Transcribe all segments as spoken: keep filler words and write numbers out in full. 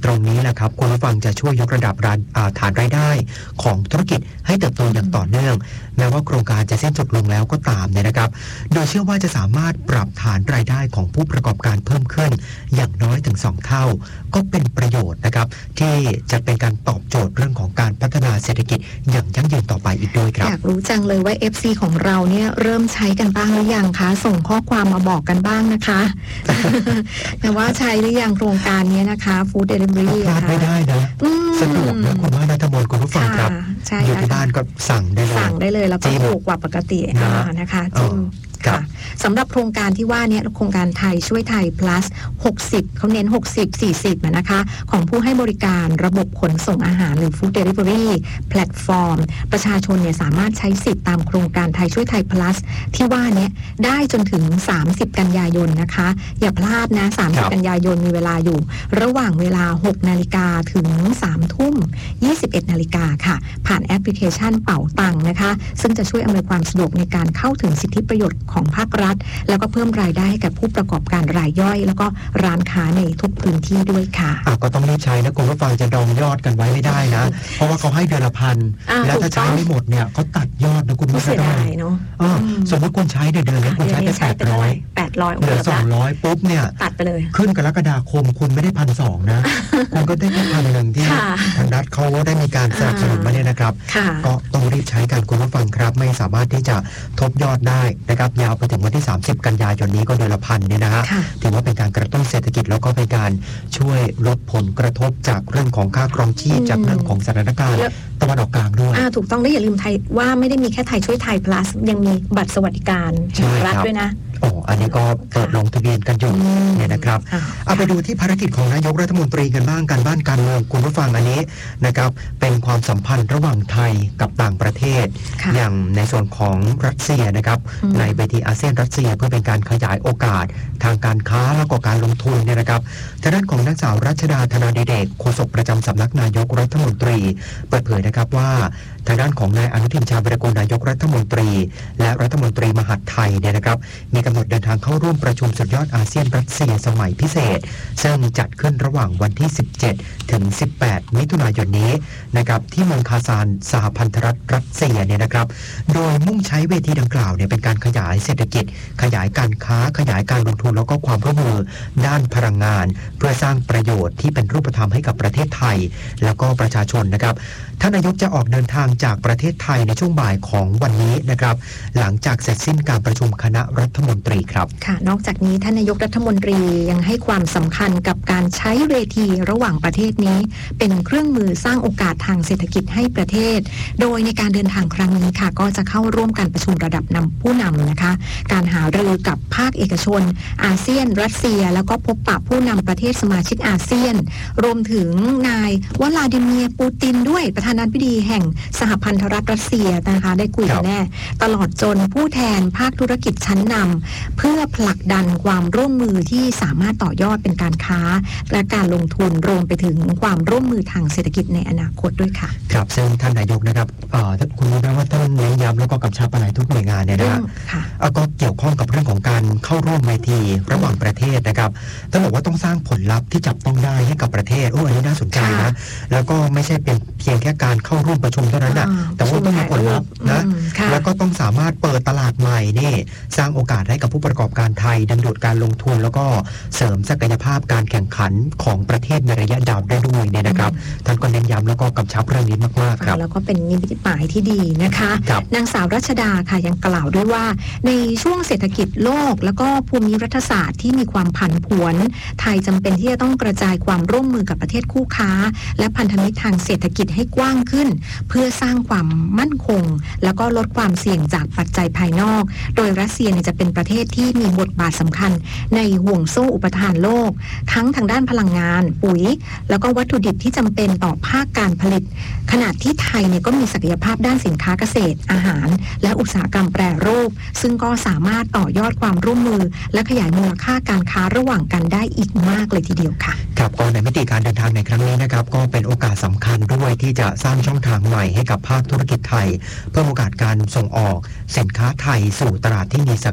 ตรงนี้แหละครับคุณผู้ฟังจะช่วยยกระดับฐานรายได้ของธุรกิจให้เติบโตอย่างต่อเนื่องแม้ว่าโครงการจะสิ้นสุดลงแล้วก็ตามเนี่ยนะครับโดยเชื่อว่าจะสามารถปรับฐานรายได้ของผู้ประกอบการเพิ่มขึ้นอย่างน้อยถึงสองเท่าก็เป็นประโยชน์นะครับที่จะเป็นการตอบโจทย์เรื่องของการพัฒนาเศรษฐกิจอย่างยั่งยืนต่อไปอีกด้วยครับอยากรู้จังเลยว่า เอฟ ซี ของเราเนี่ยเริ่มใช้กันบ้างหรือยังคะส่งข้อความมาบอกกันบ้างนะคะแต่ว่าใช้หรือยังโครงการนี้นะคะฟู้ดเดลิเวอรี่พลาดไม่ได้นะสะดวกนะคุณว่านัทมนต์คุณผู้ฟังครับอยู่ที่บ้านก็สั่งได้เลยสั่งได้เลยแล้วก็ถูกกว่าปกตินะคะจิ้มค่ะสำหรับโครงการที่ว่านี้โครงการไทยช่วยไทย plus หกสิบเขาเน้นหกสิบ สี่สิบนะคะของผู้ให้บริการระบบขนส่งอาหารหรือ food delivery platform ประชาชนเนี่ยสามารถใช้สิทธิ์ตามโครงการไทยช่วยไทย plus ที่ว่านี้ได้จนถึงสามสิบกันยายนนะคะอย่าพลาดนะสามสิบกันยายนมีเวลาอยู่ระหว่างเวลา หกนาฬิกาถึง สามทุ่มยี่สิบเอ็ดนาฬิกาค่ะผ่านแอปพลิเคชันเป๋าตังค์นะคะซึ่งจะช่วยอำนวยความสะดวกในการเข้าถึงสิทธิประโยชน์ของภาครัฐแล้วก็เพิ่มรายได้ให้กับผู้ประกอบการรายย่อยแล้วก็ร้านค้าในทุกพื้นที่ด้วยค่ะอ่ะก็ต้องรีบใช้นะคุณผู้ฟังจะดองยอดกันไว้ไม่ได้นะเพราะว่าเขาให้เดือนละพันแล้วถ้าใช้ไม่หมดเนี่ยเขาตัดยอดนะคุณผู้ฟังเสียดายเนาะสมมติคุณใช้เดือนนี้คุณใช้แค่แปดร้อยแปดร้อยเหลือสองร้อยปุ๊บเนี่ยตัดไปเลยขึ้นกรกฎาคมคุณไม่ได้พันสองนะคุณก็ได้แค่พันหนึ่งที่ทางรัฐเขาได้มีการสนับสนุนมาเนี่ยนะครับก็ต้องรีบใช้กันคุณผู้ฟังครับไม่สามารถที่จะทบยอดได้นะครับยาวไปถึงวันที่สามสิบกันยายนนี้ก็เดือนละพันเนี่ยนะฮะถือว่าเป็นการกระตุ้นเศรษฐกิจแล้วก็เป็นการช่วยลดผลกระทบจากเรื่องของค่าครองชีพจากเรื่องของสถานการณ์ตะวันออกกลางด้วยถูกต้องได้อย่าลืมไทยว่าไม่ได้มีแค่ไทยช่วยไทย plus ยังมีบัตรสวัสดิการรัฐด้วยนะโอ้อันนี้ก็เปิดลงทะเบียนกันอยู่เนี่ยนะครับเอาไปดูที่ภารกิจของนายกรัฐมนตรีกันบ้างการบ้านการเมืองคุณผู้ฟังอันนี้นะครับเป็นความสัมพันธ์ระหว่างไทยกับต่างประเทศอย่างในส่วนของรัสเซียนะครับในเวทีอาเซียนรัสเซียเพื่อเป็นการขยายโอกาสทางการค้าแล้วก็การลงทุนเนี่ยนะครับทางด้านของนางสาวรัชดาธนาดิเดกโฆษกประจำสำนักนายกรัฐมนตรีเปิดเผยนะครับว่าทางด้านของนายอนุทินชาญวิรากูลนายกรัฐมนตรีและรัฐมนตรีมหาดไทยเนี่ยนะครับมีกำหนดเดินทางเข้าร่วมประชุมสุดยอดอาเซียนรัสเซียสมัยพิเศษซึ่งจัดขึ้นระหว่างวันที่สิบเจ็ดถึงสิบแปดมิถุนายนนี้นะครับที่เมืองคาซานสหพันธรัฐรัสเซียเนี่ยนะครับโดยมุ่งใช้เวทีดังกล่าวเนี่ยเป็นการขยายเศรษฐกิจขยายการค้าขยายการลงทุนแล้วก็ความร่วมมือด้านพลังงานเพื่อสร้างประโยชน์ที่เป็นรูปธรรมให้กับประเทศไทยแล้วก็ประชาชนนะครับท่านนายกจะออกเดินทางจากประเทศไทยในช่วงบ่ายของวันนี้นะครับหลังจากเสร็จสิ้นการประชุมคณะรัฐมนตรีครับค่ะนอกจากนี้ท่านนายกรัฐมนตรียังให้ความสำคัญกับการใช้เวทีระหว่างประเทศนี้เป็นเครื่องมือสร้างโอกาสทางเศรษฐกิจให้ประเทศโดยในการเดินทางครั้งนี้ค่ะก็จะเข้าร่วมการประชุมระดับนำผู้นำนะคะการหารือกับภาคเอกชนอาเซียนรัสเซียแล้วก็พบปะผู้นำประเทศสมาชิกอาเซียนรวมถึงนายวลาดิเมียร์ปูตินด้วยประธานาธิบดีแห่งสหพันธรัฐรัสเซียนะคะได้คุยกันแน่ตลอดจนผู้แทนภาคธุรกิจชั้นนำเพื่อผลักดันความร่วมมือที่สามารถต่อยอดเป็นการค้าและการลงทุนรวมไปถึงความร่วมมือทางเศรษฐกิจในอนาคตด้วยค่ะครับซึ่งท่านนายกนะครับคุณรู้ไหมว่าท่านเน้นย้ำแล้วก็กำชับอะไรทุกหน่วยงานเนี่ยนะครับก็เกี่ยวข้องกับเรื่องของการเข้าร่วมเวทีระหว่างประเทศนะครับท่านบอกว่าต้องสร้างผลลัพธ์ที่จับต้องได้ให้กับประเทศโอ้อันนี้น่าสนใจนะแล้วก็ไม่ใช่เป็นเพียงแค่การเข้าร่วมประชุมเท่านั้นนะแต่ว่าต้องมีผลลัพธ์นะแล้วก็ต้องสามารถเปิดตลาดใหม่นี่สร้างโอกาสให้กับผู้ประกอบการไทยดึงดูดการลงทุนแล้วก็เสริมศักยภาพการแข่งขันของประเทศในระยะยาวได้ด้วยเนี่ยนะครับท่านก็เน้นย้ำแล้วก็กำชับเรื่องนี้มากๆครับแล้วก็เป็นนิมิตหมายที่ดีนะคะนางสาวรัชดาค่ะยังกล่าวด้วยว่าในช่วงเศรษฐกิจโลกแล้วก็ภูมิรัฐศาสตร์ที่มีความผันผวนไทยจำเป็นที่จะต้องกระจายความร่วมมือกับประเทศคู่ค้าและพันธมิตรทางเศรษฐกิจให้กว้างขึ้นเพื่อสร้างความมั่นคงแล้วก็ลดความเสี่ยงจากปัจจัยภายนอกโดยรัสเซียจะเป็นประเทศที่มีบทบาทสำคัญในห่วงโซ่อุปทานโลกทั้งทางด้านพลังงานปุ๋ยแล้วก็วัตถุดิบที่จำเป็นต่อภาคการผลิตขณะที่ไทยเนี่ยก็มีศักยภาพด้านสินค้าเกษตรอาหารและอุตสาหกรรมแปรรูปซึ่งก็สามารถต่อยอดความร่วมมือและขยายมูลค่าการค้าระหว่างกันได้อีกมากเลยทีเดียวค่ะครับก็ในมิติการเดินทางในครั้งนี้นะครับก็เป็นโอกาสสำคัญด้วยที่จะสร้างช่องทางใหม่ให้กับภาคธุรกิจไทยเพิ่มโอกาสการส่งออกสินค้าไทยสู่ตลาดที่มีศักยภา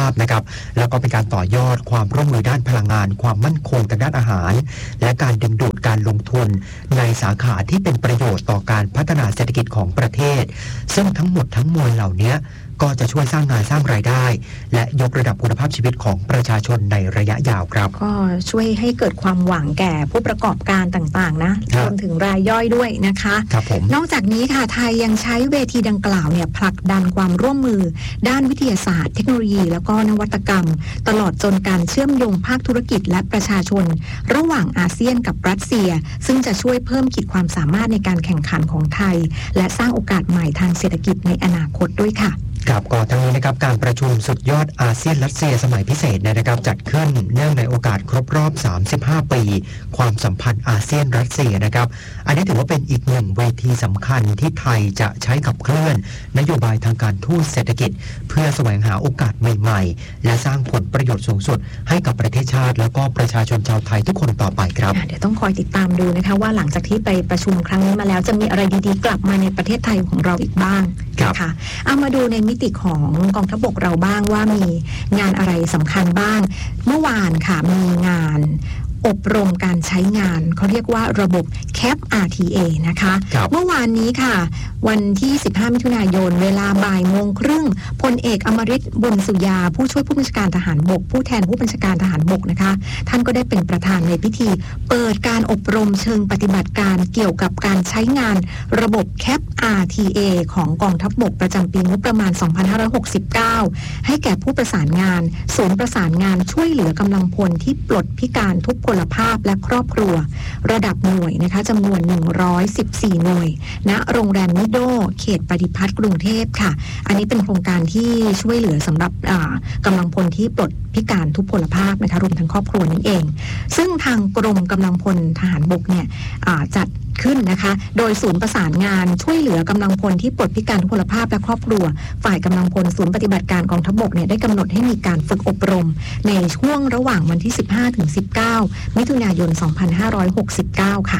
พนะครับแล้วก็เป็นการต่อยอดความร่วมมือด้านพลังงานความมั่นคงทางด้านอาหารและการดึงดูดการลงทุนในสาขาที่เป็นประโยชน์ต่อการพัฒนาเศรษฐกิจของประเทศซึ่งทั้งหมดทั้งมวลเหล่านี้ก็จะช่วยสร้างงานสร้างรายได้และยกระดับคุณภาพชีวิตของประชาชนในระยะยาวครับก็ช่วยให้เกิดความหวังแก่ผู้ประกอบการต่างๆนะรวมถึงรายย่อยด้วยนะคะครับผมนอกจากนี้ค่ะไทยยังใช้เวทีดังกล่าวเนี่ยผลักดันความร่วมมือด้านวิทยาศาสตร์เทคโนโลยีแล้วก็นวัตกรรมตลอดจนการเชื่อมโยงภาคธุรกิจและประชาชนระหว่างอาเซียนกับรัสเซียซึ่งจะช่วยเพิ่มขีดความสามารถในการแข่งขันของไทยและสร้างโอกาสใหม่ทางเศรษฐกิจในอนาคตด้วยค่ะครับก็ทั้งนี้นะครับการประชุมสุดยอดอาเซียนรัสเซียสมัยพิเศษนะครับจัดขึ้นเนื่องในโอกาสครบรอบสามสิบห้าปีความสัมพันธ์อาเซียนรัสเซียนะครับอันนี้ถือว่าเป็นอีกหนึ่งเวทีสำคัญที่ไทยจะใช้ขับเคลื่อนนโยบายทางการทูตเศรษฐกิจเพื่อแสวงหาโอกาสใหม่ๆและสร้างผลประโยชน์สูงสุดให้กับประเทศชาติแล้วก็ประชาชนชาวไทยทุกคนต่อไปครับเดี๋ยวต้องคอยติดตามดูนะคะว่าหลังจากที่ไปประชุมครั้งนี้มาแล้วจะมีอะไรดีๆกลับมาในประเทศไทยของเราอีกบ้างนะคะเอามาดูในมิติของกองทัพบกเราบ้างว่ามีงานอะไรสำคัญบ้างเมื่อวานค่ะมีงานอบรมการใช้งานเขาเรียกว่าระบบ แคป อาร์ ที เอ นะคะเมื่อวานนี้ค่ะวันที่สิบห้ามิถุนายนเวลาบ่ายโมงครึ่งพลเอกอมริต บุญสุยาผู้ช่วยผู้บัญชาการทหารบกผู้แทนผู้บัญชาการทหารบกนะคะท่านก็ได้เป็นประธานในพิธีเปิดการอบรมเชิงปฏิบัติการเกี่ยวกับการใช้งานระบบ แคป อาร์ ที เอ ของกองทัพบกประจำปีงบประมาณสองพันห้าร้อยหกสิบเก้าให้แก่ผู้ประสานงานศูนย์ประสานงานช่วยเหลือกำลังพลที่ปลดพิการทุพพลภาพและครอบครัวระดับหน่วยนะคะจำนวนหนึ่งร้อยสิบสี่หน่วยณโรงแรมนิโดเขตปฏิพัฒน์กรุงเทพค่ะอันนี้เป็นโครงการที่ช่วยเหลือสำหรับกำลังพลที่ปลดพิการทุพพลภาพนะคะรวมทั้งครอบครัวนั่นเองซึ่งทางกรมกำลังพลทหารบกเนี่ยจัดขึ้นนะคะโดยศูนย์ประสานงานช่วยเหลือกำลังพลที่ปลดพิการทุพพลภาพและครอบครัวฝ่ายกำลังพลศูนย์ปฏิบัติการกองทัพบกเนี่ยได้กำหนดให้มีการฝึกอบรมในช่วงระหว่างวันที่สิบห้าถึงสิบเก้ามิถุนายนสองพันห้าร้อยหกสิบเก้าค่ะ